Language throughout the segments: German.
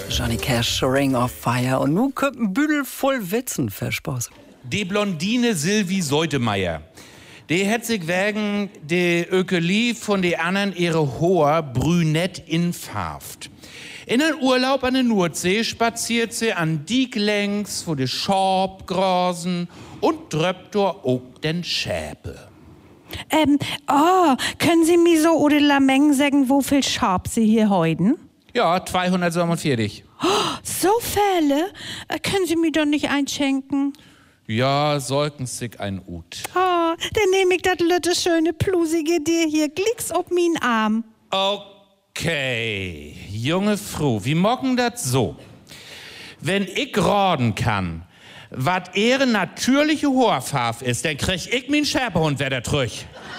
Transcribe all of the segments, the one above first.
Johnny Cash, Ring of Fire. Und nun kommt ein Büdel voll Witzen versprochen. Die Blondine Sylvie Seutemeyer. Die hat sich wegen der Ökolie von den anderen ihre hoher brünett infarft. In einen Urlaub an der Nordsee spaziert sie an Diek längs, wo die Schorb grasen und dröppt dort auch den Schäpe. Können Sie mir so oder Lameng sagen, wo viel Schorb Sie hier heuden? Ja, 247. Oh, so viele? Können Sie mir doch nicht einschenken? Ja, sollten sich ein Ut. Oh, dann nehme ich das lütte schöne plusige dir hier glicks ob min Arm. Okay, junge Frau, wie mocken das so? Wenn ich raten kann, was ihre natürliche Haarfarbe ist, dann krieg ich min Schäperhund wieder zurück.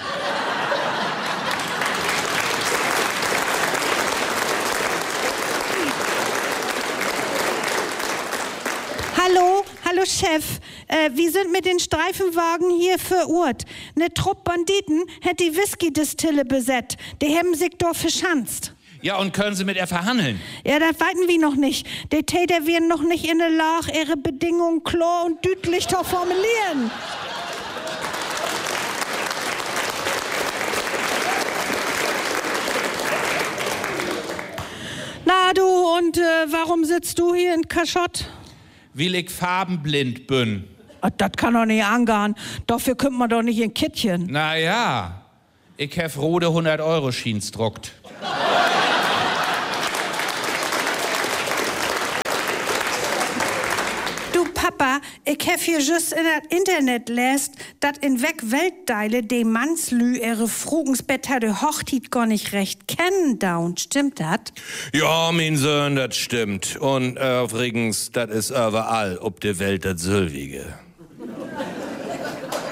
Hallo Chef, wir sind mit den Streifenwagen hier verurrt. Ne Trupp Banditen hat die Whisky-Distille besetzt. Die haben sich dort verschanzt. Ja, und können Sie mit ihr verhandeln? Ja, das weiten wir noch nicht. Die Täter werden noch nicht in der Lage, ihre Bedingungen klar und deutlich zu formulieren. Na du, und warum sitzt du hier in Kaschott? Weil ich farbenblind bin. Das kann doch nicht angehen. Dafür kommt man doch nicht in Kittchen. Naja, ich hab rote 100-Euro-Schiens druckt. Du Papa, ich hab hier just in das Internet lest, dat in weg Weltteile de Mannslü ihre Frugensbett de Hochtit gar nicht recht kennen daun. Stimmt dat? Ja, mein Sohn, das stimmt. Und übrigens, das ist überall ob der Welt das Sylvige.